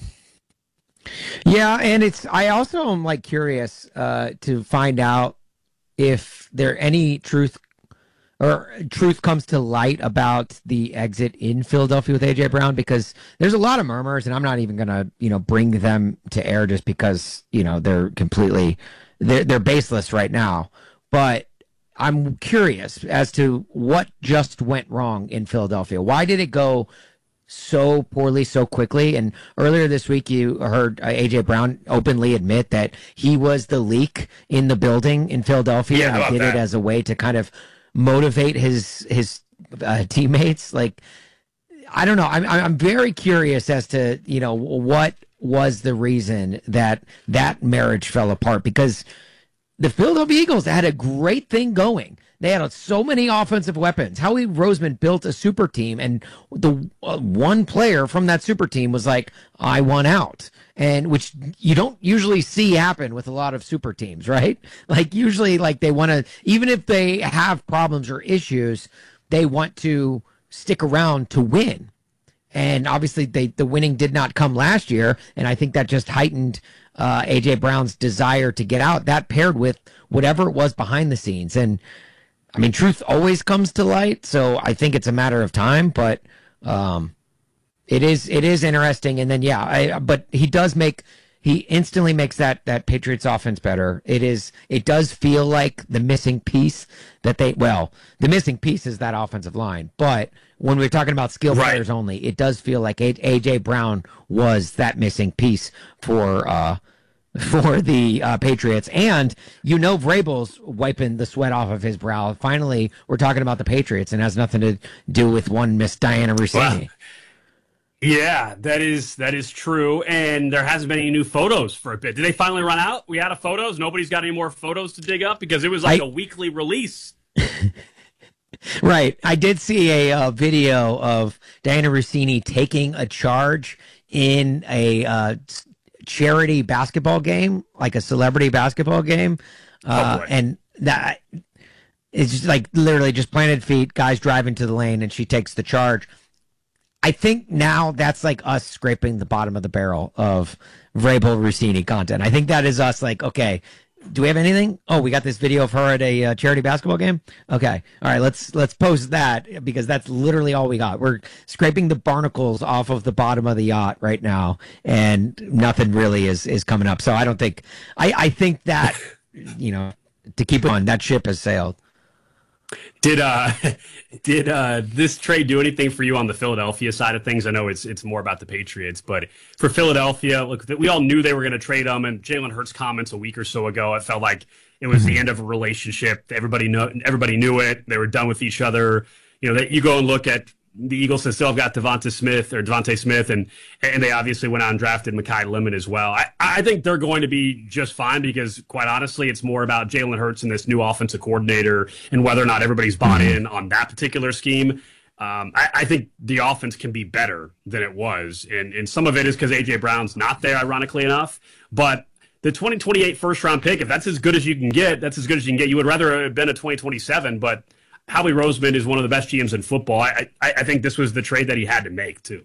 Yeah, and it's I also am like curious uh, to find out if there any truth or truth comes to light about the exit in Philadelphia with A J Brown, because there's a lot of murmurs, and I'm not even going to, you know, bring them to air just because, you know, they're completely they're they're baseless right now. But I'm curious as to what just went wrong in Philadelphia. Why did it go so poorly so quickly? And earlier this week, you heard uh, A J Brown openly admit that he was the leak in the building in Philadelphia. Yeah, and did that? it as a way to kind of motivate his his uh, teammates. Like, I don't know. I'm I'm very curious as to, you know, what was the reason that that marriage fell apart, because the Philadelphia Eagles had a great thing going. They had so many offensive weapons. Howie Roseman built a super team, and the uh, one player from that super team was like, I want out. And which you don't usually see happen with a lot of super teams, right? Like usually like they want to, even if they have problems or issues, they want to stick around to win. And obviously they, the winning did not come last year. And I think that just heightened uh, A J Brown's desire to get out, that paired with whatever it was behind the scenes. And I mean, truth always comes to light, so I think it's a matter of time. But um, it is it is interesting. And then yeah, I, but he does make he instantly makes that that Patriots offense better. It is it does feel like the missing piece that they well the missing piece is that offensive line. But when we're talking about skill Right. players only, it does feel like A J Brown was that missing piece for. Uh, for the uh, Patriots. And you know Vrabel's wiping the sweat off of his brow. Finally, we're talking about the Patriots, and has nothing to do with one Miss Diana Rossini. Wow. Yeah, that is that is true. And there hasn't been any new photos for a bit. Did they finally run out? We out of photos? Nobody's got any more photos to dig up? Because it was like I, a weekly release. Right. I did see a uh, video of Diana Rossini taking a charge in a uh, charity basketball game, like a celebrity basketball game. Uh, oh and that it's just like literally just planted feet, guys driving to the lane, and she takes the charge. I think now that's like us scraping the bottom of the barrel of Vrabel Rossini content. I think that is us like, okay, do we have anything? Oh, we got this video of her at a uh, charity basketball game. Okay. All right. Let's, let's post that, because that's literally all we got. We're scraping the barnacles off of the bottom of the yacht right now, and nothing really is, is coming up. So I don't think, I, I think that, you know, to keep it on, that ship has sailed. Did uh did uh this trade do anything for you on the Philadelphia side of things? I know it's it's more about the Patriots, but for Philadelphia, look, we all knew they were going to trade them, and Jalen Hurts' comments a week or so ago, it felt like it was the end of a relationship. Everybody know everybody knew it. They were done with each other. You know, that you go and look at the Eagles have still got Devonta Smith or Devontae Smith, and and they obviously went out and drafted Mekhi Lemon as well. I, I think they're going to be just fine, because quite honestly, it's more about Jalen Hurts and this new offensive coordinator and whether or not everybody's bought in on that particular scheme. Um, I, I think the offense can be better than it was, and and some of it is because A J Brown's not there, ironically enough. But the twenty twenty-eight first round pick, if that's as good as you can get, that's as good as you can get. You would rather have been a twenty twenty-seven, but Howie Roseman is one of the best G Ms in football. I, I, I think this was the trade that he had to make, too.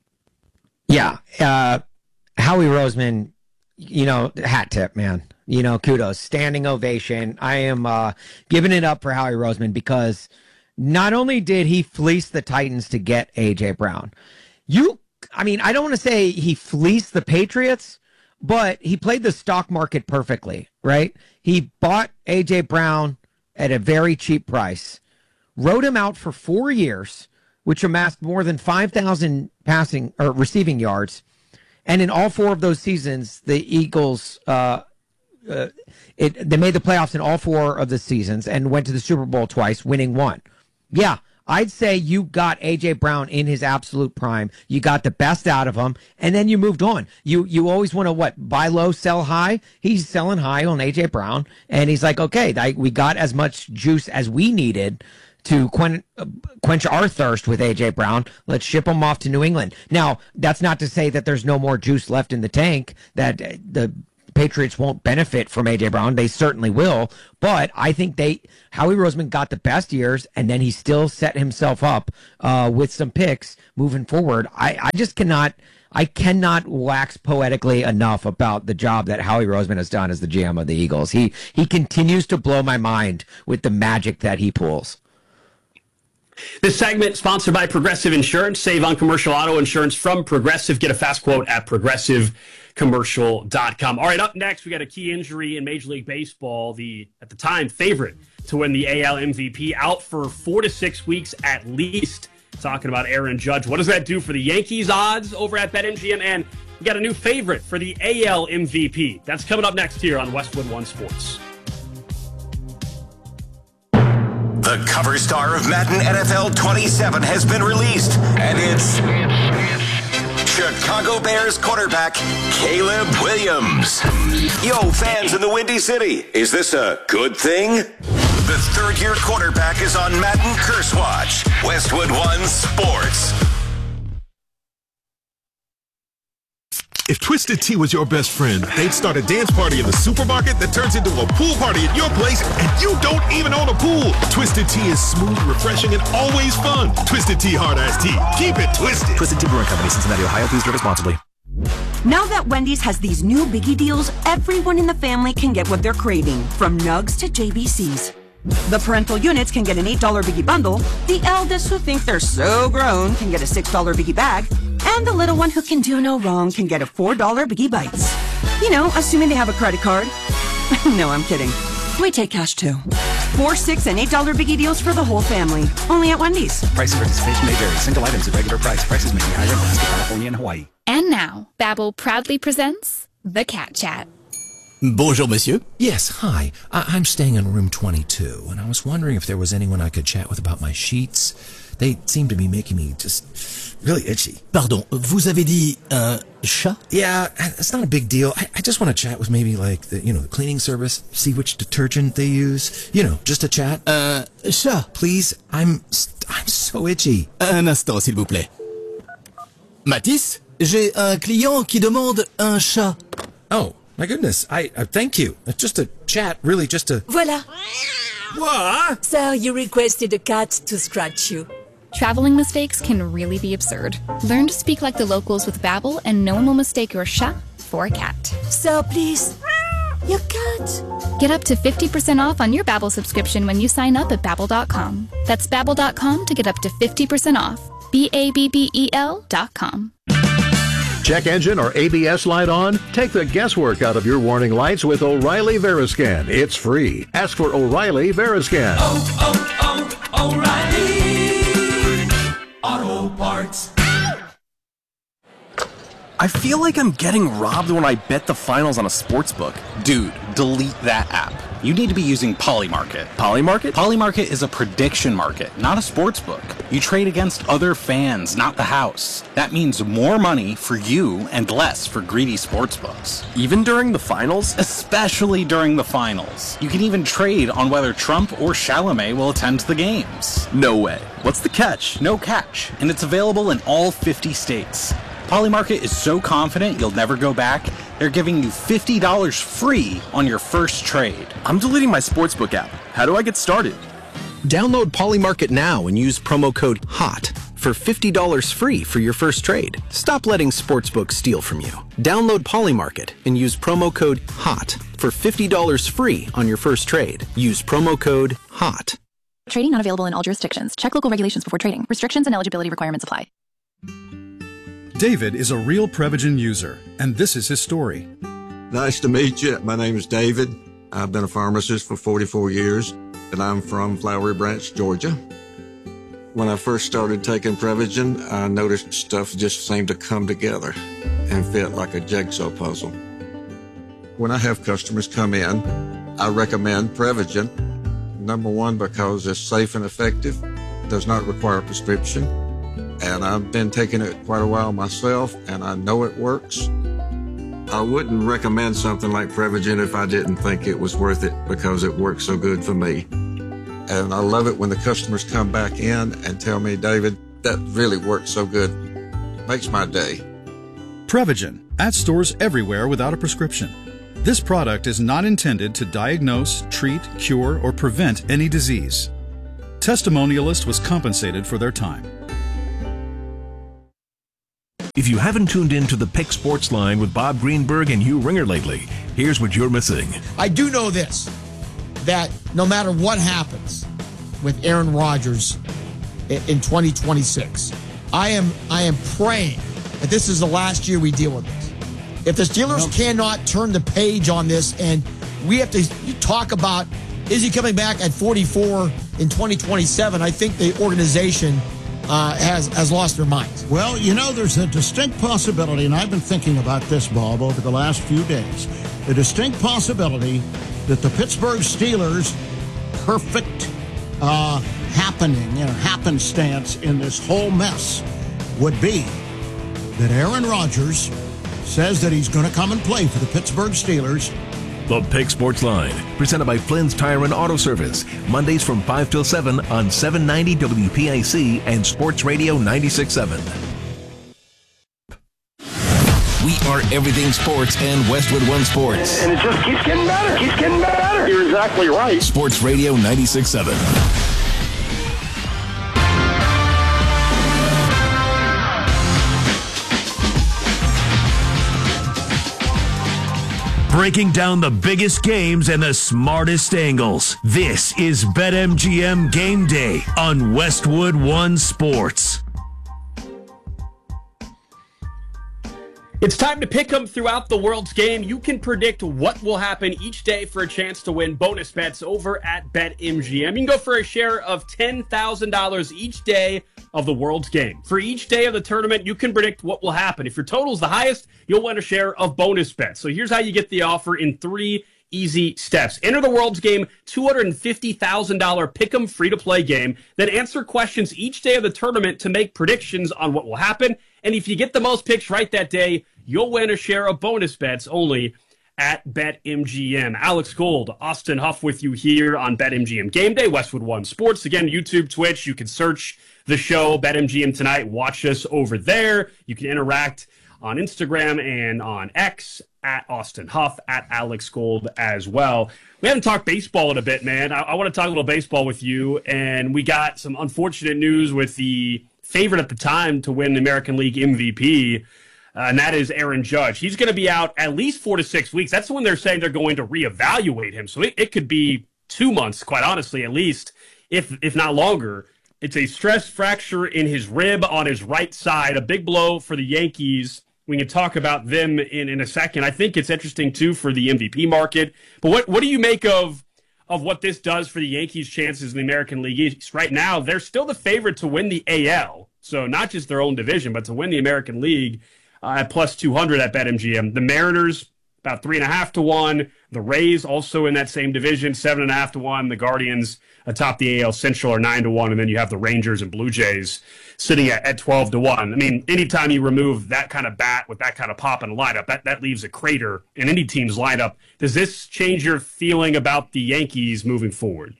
Yeah. Uh, Howie Roseman, you know, hat tip, man. You know, kudos. Standing ovation. I am uh, giving it up for Howie Roseman, because not only did he fleece the Titans to get A J Brown, you, I mean, I don't want to say he fleeced the Patriots, but he played the stock market perfectly, right? He bought A J Brown at a very cheap price, wrote him out for four years, which amassed more than five thousand passing or receiving yards. And in all four of those seasons, the Eagles, uh, uh, it, they made the playoffs in all four of the seasons and went to the Super Bowl twice, winning one. Yeah, I'd say you got A J Brown in his absolute prime. You got the best out of him, and then you moved on. You you always want to, what, buy low, sell high? He's selling high on A J Brown, and he's like, okay, I, we got as much juice as we needed to quen- quench our thirst with A J Brown. Let's ship him off to New England. Now, that's not to say that there's no more juice left in the tank, that the Patriots won't benefit from A J Brown. They certainly will. But I think they Howie Roseman got the best years, and then he still set himself up uh, with some picks moving forward. I, I just cannot... I cannot wax poetically enough about the job that Howie Roseman has done as the G M of the Eagles. He he continues to blow my mind with the magic that he pulls. This segment sponsored by Progressive Insurance. Save on commercial auto insurance from Progressive. Get a fast quote at progressive commercial dot com. All right, up next, we got a key injury in Major League Baseball. The, at the time, favorite to win the A L M V P, out for four to six weeks at least. Talking about Aaron Judge. What does that do for the Yankees odds over at BetMGM? And we got a new favorite for the A L M V P. That's coming up next here on Westwood One Sports. The cover star of Madden N F L twenty-seven has been released, and it's Chicago Bears quarterback Caleb Williams. Yo, fans in the Windy City, is this a good thing? The third-year quarterback is on Madden Curse Watch. Westwood One Sports. If Twisted Tea was your best friend, they'd start a dance party in the supermarket that turns into a pool party at your place, and you don't even own a pool. Twisted Tea is smooth, refreshing, and always fun. Twisted Tea Hard Iced Tea. Keep it twisted. Twisted Tea Brewing Company, Cincinnati, Ohio. Please drink responsibly. Now that Wendy's has these new biggie deals, everyone in the family can get what they're craving, from nugs to J B Cs. The parental units can get an eight dollar biggie bundle, the eldest who think they're so grown can get a six dollar biggie bag, and the little one who can do no wrong can get a four dollar biggie bites. You know, assuming they have a credit card. No, I'm kidding. We take cash too. Four, six, and eight dollar biggie deals for the whole family. Only at Wendy's. Price and participation may vary. Single items at regular price. Prices may be higher in Alaska, California, and Hawaii. And now, Babbel proudly presents The Cat Chat. Bonjour, monsieur. Yes, hi. I- I'm staying in room twenty-two, and I was wondering if there was anyone I could chat with about my sheets. They seem to be making me just really itchy. Pardon, vous avez dit un chat? Yeah, it's not a big deal. I, I just want to chat with maybe like the, you know, the cleaning service, see which detergent they use. You know, just a chat. Un chat? Please, I'm I'm so itchy. Un instant, s'il vous plaît. Mathis, j'ai un client qui demande un chat. Oh. My goodness, I uh, thank you. It's just a chat, really just a... Voila. What? So you requested a cat to scratch you. Traveling mistakes can really be absurd. Learn to speak like the locals with Babbel, and no one will mistake your chat for a cat. So please, your cat. Get up to fifty percent off on your Babbel subscription when you sign up at Babbel dot com. That's Babbel dot com to get up to fifty percent off. B A B B E L dot com. Check engine or A B S light on? Take the guesswork out of your warning lights with O'Reilly Veriscan. It's free. Ask for O'Reilly Veriscan. Oh, oh, oh, O'Reilly Auto Parts. I feel like I'm getting robbed when I bet the finals on a sports book. Dude, delete that app. You need to be using Polymarket. Polymarket? Polymarket is a prediction market, not a sports book. You trade against other fans, not the house. That means more money for you and less for greedy sports books. Even during the finals? Especially during the finals. You can even trade on whether Trump or Chalamet will attend the games. No way. What's the catch? No catch. And it's available in all fifty states. Polymarket is so confident you'll never go back, they're giving you fifty dollars free on your first trade. I'm deleting my sportsbook app. How do I get started? Download Polymarket now and use promo code HOT for fifty dollars free for your first trade. Stop letting sportsbooks steal from you. Download Polymarket and use promo code HOT for fifty dollars free on your first trade. Use promo code HOT. Trading not available in all jurisdictions. Check local regulations before trading. Restrictions and eligibility requirements apply. David is a real Prevagen user, and this is his story. Nice to meet you. My name is David. I've been a pharmacist for forty-four years, and I'm from Flowery Branch, Georgia. When I first started taking Prevagen, I noticed stuff just seemed to come together and fit like a jigsaw puzzle. When I have customers come in, I recommend Prevagen. Number one, because it's safe and effective, does not require a prescription. And I've been taking it quite a while myself, and I know it works. I wouldn't recommend something like Prevagen if I didn't think it was worth it because it works so good for me. And I love it when the customers come back in and tell me, David, that really worked so good. Makes my day. Prevagen, at stores everywhere without a prescription. This product is not intended to diagnose, treat, cure, or prevent any disease. Testimonialist was compensated for their time. If you haven't tuned in to the Pick Sports Line with Bob Greenberg and Hugh Ringer lately, here's what you're missing. I do know this, that no matter what happens with Aaron Rodgers in twenty twenty-six, I am I am praying that this is the last year we deal with this. If the Steelers nope. cannot turn the page on this, and we have to talk about, is he coming back at forty-four in twenty twenty-seven, I think the organization uh, has, has lost their minds. Well, you know, there's a distinct possibility, and I've been thinking about this, Bob, over the last few days, a distinct possibility that the Pittsburgh Steelers' perfect uh, happening, you know, happenstance in this whole mess would be that Aaron Rodgers says that he's going to come and play for the Pittsburgh Steelers. The Pick Sports Line, presented by Flynn's Tire and Auto Service, Mondays from five till seven on seven ninety W P A C and Sports Radio ninety-six point seven. We are everything sports and Westwood One Sports. And it just keeps getting better, keeps getting better. You're exactly right. Sports Radio ninety-six point seven. Breaking down the biggest games and the smartest angles. This is BetMGM Game Day on Westwood One Sports. It's time to pick 'em throughout the world's game. You can predict what will happen each day for a chance to win bonus bets over at BetMGM. You can go for a share of ten thousand dollars each day of the world's game. For each day of the tournament, you can predict what will happen. If your total is the highest, you'll win a share of bonus bets. So here's how you get the offer in three easy steps. Enter the world's game two hundred fifty thousand dollars pick-em free-to-play game. Then answer questions each day of the tournament to make predictions on what will happen. And if you get the most picks right that day, you'll win a share of bonus bets only at BetMGM. Alex Gold, Austin Huff with you here on BetMGM Game Day, Westwood One Sports. Again, YouTube, Twitch, you can search the show, BetMGM Tonight. Watch us over there. You can interact on Instagram and on X, at Austin Huff, at Alex Gold as well. We haven't talked baseball in a bit, man. I, I want to talk a little baseball with you, and we got some unfortunate news with the favorite at the time to win the American League M V P, uh, and that is Aaron Judge. He's going to be out at least four to six weeks. That's when they're saying they're going to reevaluate him. So it, it could be two months, quite honestly, at least, if if not longer. It's a stress fracture in his rib on his right side, a big blow for the Yankees. We can talk about them in, in a second. I think it's interesting, too, for the M V P market. But what, what do you make of of what this does for the Yankees' chances in the American League East? Right now, they're still the favorite to win the A L. So not just their own division, but to win the American League uh, at plus two hundred at BetMGM. The Mariners, about three and a half to one. The Rays, also in that same division, seven and a half to one. The Guardians atop the A L Central are nine to one, and then you have the Rangers and Blue Jays sitting at, at twelve to one. I mean, anytime you remove that kind of bat with that kind of pop in a lineup, that, that leaves a crater in any team's lineup. Does this change your feeling about the Yankees moving forward?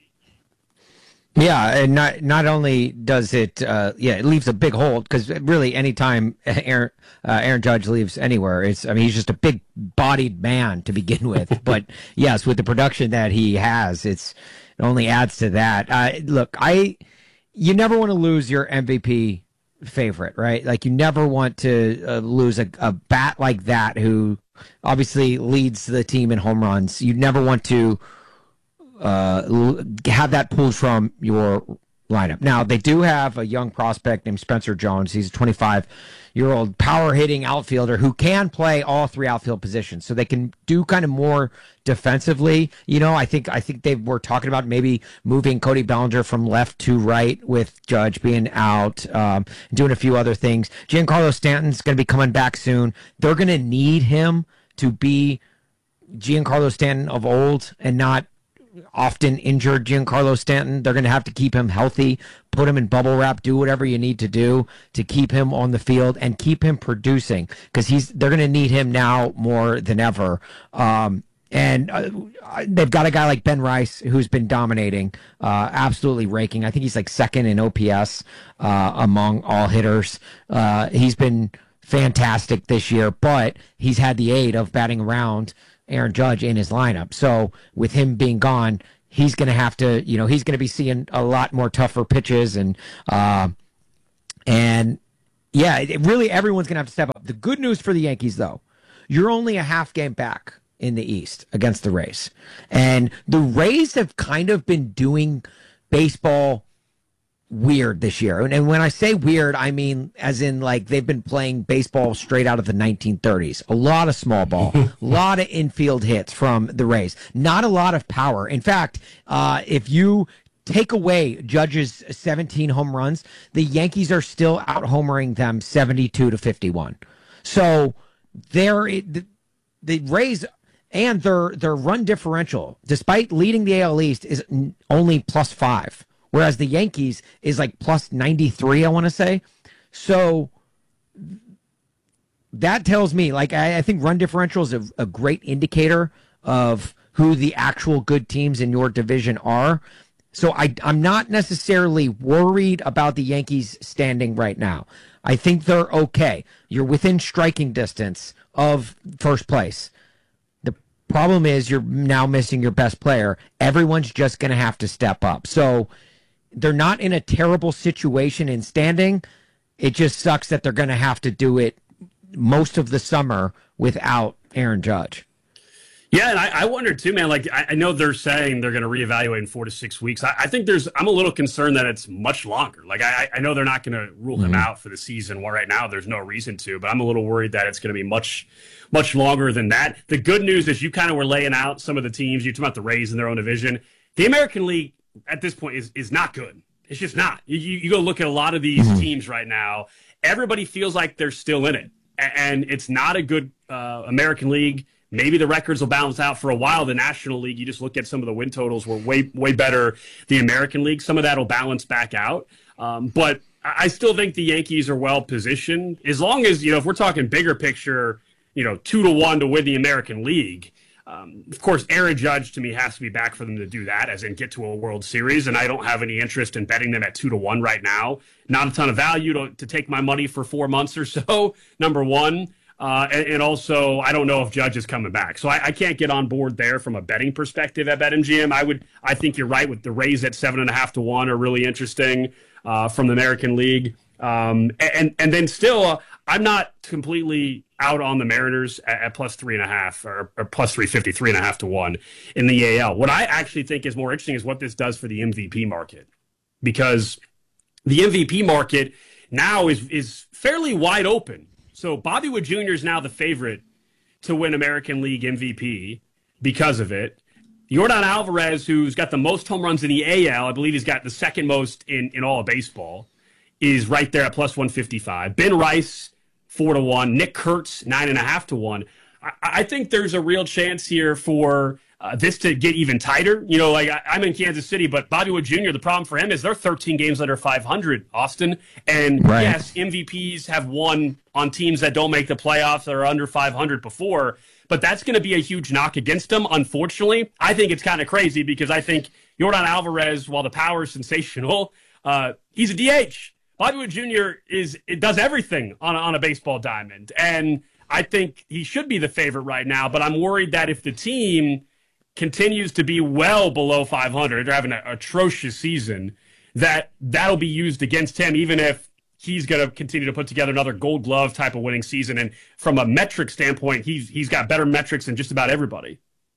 Yeah, and not not only does it, uh, yeah, it leaves a big hole, because really anytime Aaron, uh, Aaron Judge leaves anywhere, it's, I mean, he's just a big-bodied man to begin with. But yes, with the production that he has, it's it only adds to that. Uh, look, I, you never want to lose your M V P favorite, right? Like, you never want to uh, lose a, a bat like that who obviously leads the team in home runs. You never want to Uh, have that pulled from your lineup. Now, they do have a young prospect named Spencer Jones. He's a twenty-five-year-old power-hitting outfielder who can play all three outfield positions. So they can do kind of more defensively. You know, I think I think they were talking about maybe moving Cody Bellinger from left to right with Judge being out, um, doing a few other things. Giancarlo Stanton's going to be coming back soon. They're going to need him to be Giancarlo Stanton of old and not often injured Giancarlo Stanton. They're going to have to keep him healthy, put him in bubble wrap, do whatever you need to do to keep him on the field and keep him producing, because he's they're going to need him now more than ever. Um, And uh, they've got a guy like Ben Rice who's been dominating, uh, absolutely raking. I think he's like second in O P S uh, among all hitters. Uh, he's been fantastic this year, but he's had the aid of batting around Aaron Judge in his lineup. So with him being gone, he's going to have to, you know, he's going to be seeing a lot more tougher pitches. And, uh, and yeah, it, really everyone's going to have to step up. The good news for the Yankees, though, you're only a half game back in the East against the Rays. And the Rays have kind of been doing baseball weird this year. And, and when I say weird, I mean as in like they've been playing baseball straight out of the nineteen thirties. A lot of small ball, a lot of infield hits from the Rays. Not a lot of power. In fact, uh, if you take away Judge's seventeen home runs, the Yankees are still out homering them seventy-two to fifty-one. So they're the, the Rays and their their run differential, despite leading the A L East, is only plus five, whereas the Yankees is like plus ninety-three, I want to say. So that tells me, like, I, I think run differential is a, a great indicator of who the actual good teams in your division are. So I, I'm not necessarily worried about the Yankees standing right now. I think they're okay. You're within striking distance of first place. Problem is you're now missing your best player. Everyone's just going to have to step up. So they're not in a terrible situation in standing. It just sucks that they're going to have to do it most of the summer without Aaron Judge. Yeah, and I, I wonder too, man, like I, I know they're saying they're going to reevaluate in four to six weeks. I, I think there's, I'm a little concerned that it's much longer. Like I, I know they're not going to rule mm-hmm. him out for the season. Well, right now there's no reason to, but I'm a little worried that it's going to be much, much longer than that. The good news is you kind of were laying out some of the teams. You talked about the Rays in their own division. The American League at this point is, is not good. It's just not. You, you, you go look at a lot of these mm-hmm. teams right now. Everybody feels like they're still in it, and it's not a good uh, American League. Maybe the records will balance out for a while. The National League, you just look at some of the win totals were way, way better. The American League, some of that will balance back out. Um, but I still think the Yankees are well positioned. As long as, you know, if we're talking bigger picture, you know, two to one to win the American League. Um, of course, Aaron Judge to me has to be back for them to do that, as in get to a World Series. And I don't have any interest in betting them at two to one right now. Not a ton of value to, to take my money for four months or so, number one. Uh, and, and also, I don't know if Judge is coming back, so I, I can't get on board there from a betting perspective at BetMGM. I would, I think you're right with the Rays at seven and a half to one are really interesting uh, from the American League, um, and and then still, uh, I'm not completely out on the Mariners at, at plus three and a half or, or plus three fifty, three and a half to one in the A L. What I actually think is more interesting is what this does for the M V P market, because the M V P market now is is fairly wide open. So Bobby Witt Junior is now the favorite to win American League M V P because of it. Yordan Alvarez, who's got the most home runs in the A L, I believe he's got the second most in, in all of baseball, is right there at plus one fifty-five. Ben Rice, four to one. Nick Kurtz, nine and a half to one. I, I think there's a real chance here for uh, this to get even tighter. You know, like I, I'm in Kansas City, but Bobby Witt Junior, the problem for him is they're thirteen games under five hundred, Austin. And right. yes, M V Ps have won on teams that don't make the playoffs that are under five hundred before, but that's going to be a huge knock against them, unfortunately. I think it's kind of crazy because I think Yordan Alvarez, while the power is sensational, uh, he's a D H. Bobby Witt Junior is it does everything on a, on a baseball diamond, and I think he should be the favorite right now, but I'm worried that if the team continues to be well below five hundred, they're having an atrocious season, that that'll be used against him, even if he's going to continue to put together another Gold Glove type of winning season. And from a metric standpoint, he's he's got better metrics than just about everybody.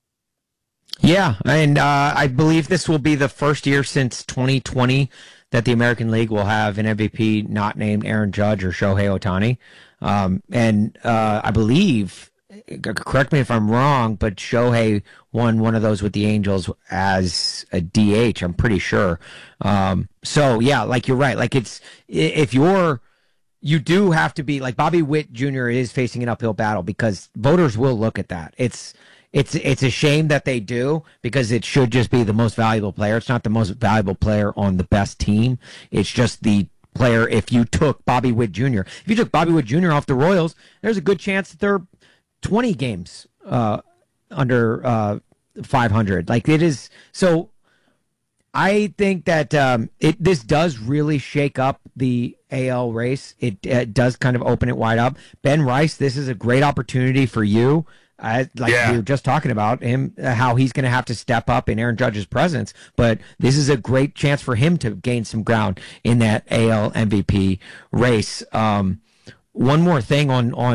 Yeah, and uh, I believe this will be the first year since twenty twenty that the American League will have an M V P not named Aaron Judge or Shohei Ohtani. Um, and uh, I believe, correct me if I'm wrong, but Shohei won one of those with the Angels as a D H, I'm pretty sure. Um, so, yeah, like you're right. Like it's if you're you do have to be like Bobby Witt Junior is facing an uphill battle because voters will look at that. It's it's it's a shame that they do because it should just be the most valuable player. It's not the most valuable player on the best team. It's just the player. If you took Bobby Witt Junior, if you took Bobby Witt Junior off the Royals, there's a good chance that they're twenty games uh, under uh, five hundred. Like it is so. I think that um, it this does really shake up the A L race. It, it does kind of open it wide up. Ben Rice, this is a great opportunity for you. Uh, like Yeah. we were just talking about him, uh, how he's going to have to step up in Aaron Judge's presence. But this is a great chance for him to gain some ground in that A L M V P race. Um, one more thing on on.